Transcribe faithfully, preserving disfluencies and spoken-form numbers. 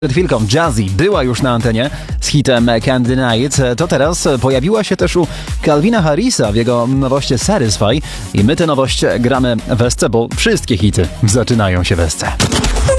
Przed chwilką Jazzy była już na antenie z hitem Candy Night, to teraz pojawiła się też u Calvina Harrisa w jego nowości Satisfy i my tę nowość gramy w esce, bo wszystkie hity zaczynają się w esce.